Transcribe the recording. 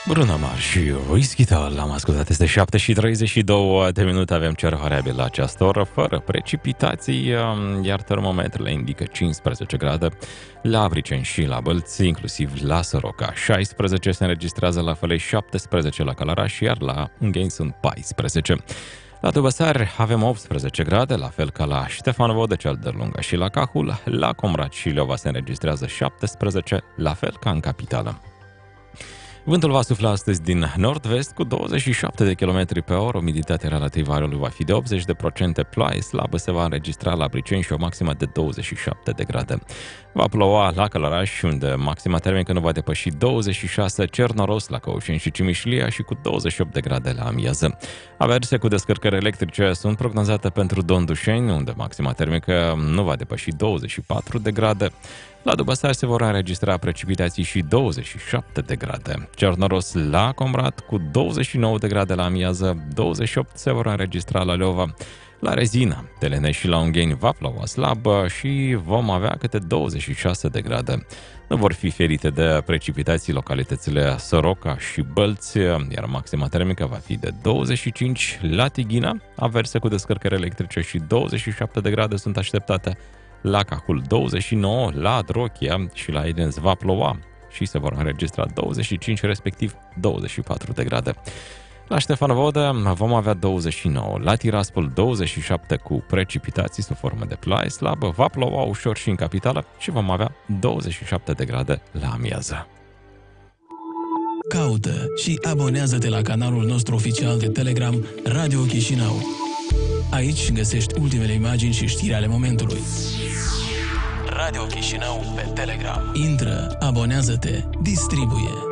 Bruno Mars și Whiskey Town l-am ascultat. Este 7:32 de minute. Avem cer variabil la această oră, fără precipitații, iar termometrele indică 15 grade la Abriceni și la Bălți, inclusiv la Săroca. 16 se înregistrează la Fălăi, 17 la Călăraș, iar la Ungheni sunt 14. La Dubăsari avem 18 grade, la fel ca la Ștefan Vodă, cel de Lunga și la Cahul. La Comrat și Leova se înregistrează 17, la fel ca în capitală. Vântul va sufla astăzi din nord-vest cu 27 de km pe oră, umiditatea relativă a aerului va fi de 80%, ploaie slabă se va înregistra la Briceni și o maximă de 27 de grade. Va ploua la Călăraș, unde maxima termică nu va depăși 26, cer noros la Căușeni și Cimișlia și cu 28 de grade la amiază. Averse cu descărcări electrice sunt prognozate pentru Dondușeni, unde maxima termică nu va depăși 24 de grade. La Dubăsari se vor înregistra precipitații și 27 de grade. Cer noros la Comrat cu 29 de grade la amiază, 28 se vor înregistra la Leova. La Rezina, Teleneș și la Ungheni va ploua slab și vom avea câte 26 de grade. Nu vor fi ferite de precipitații localitățile Săroca și Bălți, iar maxima termică va fi de 25 la Tighina. Averse cu descărcări electrice și 27 de grade sunt așteptate. La Cahul 29, la Adrochia și la Edenz va ploua și se vor înregistra 25, respectiv 24 de grade. La Ștefan Vodă vom avea 29, la Tiraspol 27 cu precipitații sub formă de ploaie slabă, va ploua ușor și în capitală și vom avea 27 de grade la amiază. Caută și abonează-te la canalul nostru oficial de Telegram Radio Chișinău. Aici găsești ultimele imagini și știri ale momentului. Radio Chișinău pe Telegram. Intră, abonează-te, distribuie.